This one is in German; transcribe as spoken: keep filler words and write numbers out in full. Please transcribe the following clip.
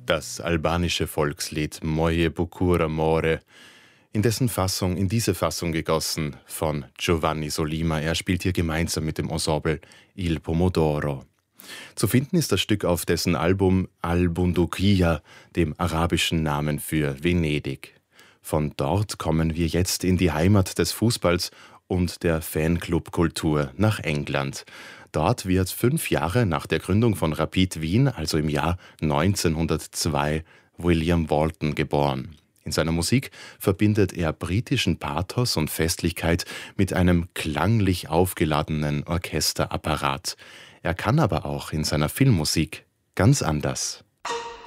Das albanische Volkslied Moje Bucur Amore, in dessen Fassung, in diese Fassung gegossen von Giovanni Solima. Er spielt hier gemeinsam mit dem Ensemble Il Pomodoro. Zu finden ist das Stück auf dessen Album Al-Bunduqiyya, dem arabischen Namen für Venedig. Von dort kommen wir jetzt in die Heimat des Fußballs und der Fanclub-Kultur nach England. Dort wird fünf Jahre nach der Gründung von Rapid Wien, also im Jahr neunzehnhundertzwei, William Walton geboren. In seiner Musik verbindet er britischen Pathos und Festlichkeit mit einem klanglich aufgeladenen Orchesterapparat. Er kann aber auch in seiner Filmmusik ganz anders.